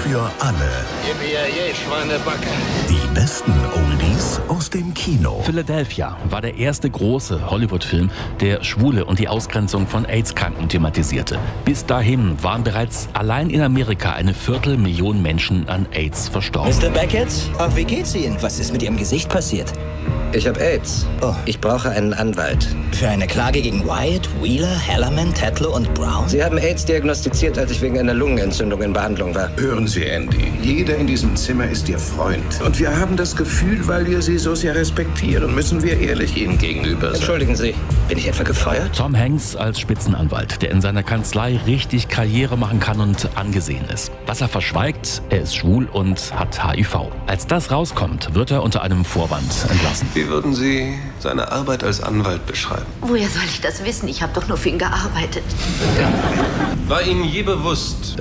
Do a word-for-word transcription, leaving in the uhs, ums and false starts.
für alle. Gib mir je Schweinebacke. Die besten Oldies aus dem Kino. Philadelphia war der erste große Hollywood-Film, der Schwule und die Ausgrenzung von AIDS-Kranken thematisierte. Bis dahin waren bereits allein in Amerika eine Viertelmillion Menschen an AIDS verstorben. Mister Beckett, ach, wie geht's Ihnen? Was ist mit Ihrem Gesicht passiert? Ich habe AIDS. Oh. Ich brauche einen Anwalt. Für eine Klage gegen Wyatt, Wheeler, Hallerman, Tetlow und Brown? Sie haben AIDS diagnostiziert, als ich wegen einer Lungenentzündung in Behandlung war. Hören Sie, Andy. Jeder in diesem Zimmer ist Ihr Freund. Und wir haben das Gefühl, weil wir Sie so sehr respektieren, müssen wir ehrlich Ihnen gegenüber sein. Entschuldigen Sie, bin ich etwa gefeuert? Tom Hanks als Spitzenanwalt, der in seiner Kanzlei richtig Karriere machen kann und angesehen ist. Was er verschweigt, er ist schwul und hat H I V. Als das rauskommt, wird er unter einem Vorwand entlassen. Wie würden Sie seine Arbeit als Anwalt beschreiben? Woher soll ich das wissen? Ich habe doch nur für ihn gearbeitet. War Ihnen je bewusst,